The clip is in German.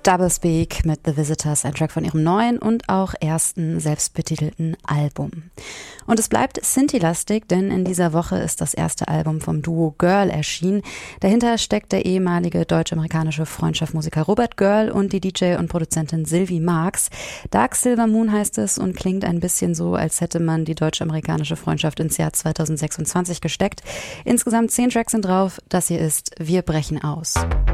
Doublespeak mit The Visitors, ein Track von ihrem neuen und auch ersten selbstbetitelten Album. Und es bleibt Synthi-lastig, denn in dieser Woche ist das erste Album vom Duo Girl erschienen. Dahinter steckt der ehemalige deutsch-amerikanische Freundschaftsmusiker Robert Girl und die DJ und Produzentin Sylvie Marx. Dark Silver Moon heißt es und klingt ein bisschen so, als hätte man die deutsch-amerikanische Freundschaft ins Jahr 2026 gesteckt. Insgesamt 10 Tracks sind drauf. Das hier ist Wir brechen aus.